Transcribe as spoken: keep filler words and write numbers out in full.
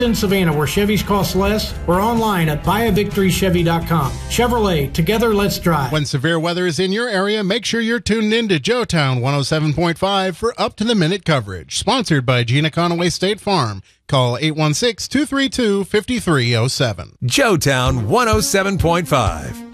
in Savannah, where Chevys cost less, or online at buy a victory chevy dot com. Chevrolet, together let's drive. When severe weather is in your area, make sure you're tuned in to Joetown one oh seven point five for up-to-the-minute coverage. Sponsored by Gina Conaway State Farm. Call eight one six, two three two, five three zero seven. Joetown one oh seven point five.